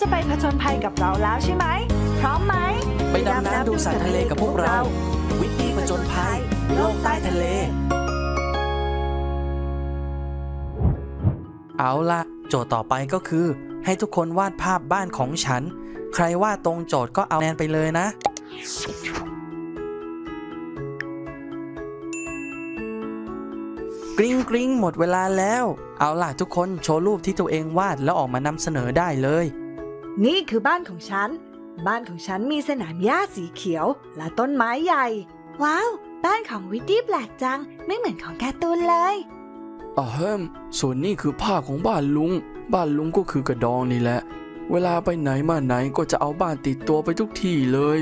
จะไปผจญภัยกับเราแล้วใช่ไหมพร้อมไหมไปดำน้ำดูสัตว์ทะเลกับพวกเราวิทย์ผจญภัยโลกใต้ทะเลเอาล่ะโจทย์ต่อไปก็คือให้ทุกคนวาดภาพบ้านของฉันใครวาดตรงโจทย์ก็เอาคะแนนไปเลยนะกริ๊งกริ๊งหมดเวลาแล้วเอาล่ะทุกคนโชว์รูปที่ตัวเองวาดแล้วออกมานำเสนอได้เลยนี่คือบ้านของฉันบ้านของฉันมีสนามหญ้าสีเขียวและต้นไม้ใหญ่ว้าวบ้านของวิตตี้แปลกจังไม่เหมือนของการ์ตูนเลยส่วนนี้คือผ้าของบ้านลุงก็คือกระดองนี่แหละเวลาไปไหนมาไหนก็จะเอาบ้านติดตัวไปทุกที่เลย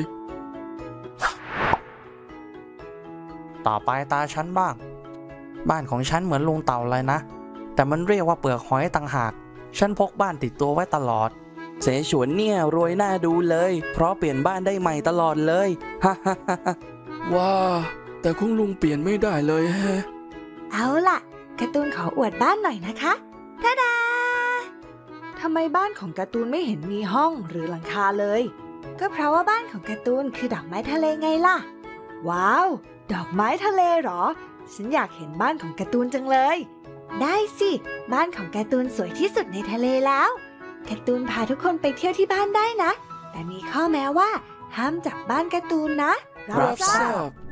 ต่อไปตาฉันบ้างบ้านของฉันเหมือนลุงเต่าเลยนะแต่มันเรียกว่าเปลือกหอยต่างหากฉันพกบ้านติดตัวไว้ตลอดเสฉวนเนี่ยรวยหน้าดูเลยเพราะเปลี่ยนบ้านได้ใหม่ตลอดเลยฮ่าฮ่าฮ่าว้าแต่ของลุงเปลี่ยนไม่ได้เลยแฮะเอาล่ะการ์ตูนขออวดบ้านหน่อยนะคะทาดาทำไมบ้านของการ์ตูนไม่เห็นมีห้องหรือหลังคาเลยก็เพราะว่าบ้านของการ์ตูนคือดอกไม้ทะเลไงล่ะว้าวดอกไม้ทะเลเหรอฉันอยากเห็นบ้านของการ์ตูนจังเลยได้สิบ้านของการ์ตูนสวยที่สุดในทะเลแล้วการ์ตูนพาทุกคนไปเที่ยวที่บ้านได้นะแต่มีข้อแม้ว่าห้ามจับบ้านการ์ตูนนะรับทราบ